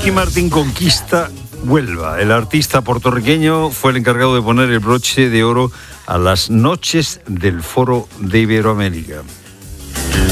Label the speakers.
Speaker 1: Ricky Martin conquista Huelva. El artista puertorriqueño fue el encargado de poner el broche de oro a las noches del Foro de Iberoamérica.